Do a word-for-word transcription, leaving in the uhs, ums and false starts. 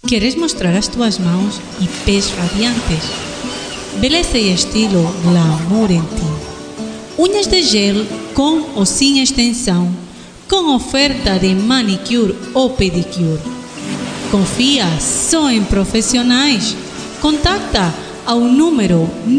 Queres mostrar as tuas mãos e pés radiantes? Beleza e estilo glamour em ti. Unhas de gel com ou sem extensão, com oferta de manicure ou pedicure. Confia só em profissionais. Contacta ao número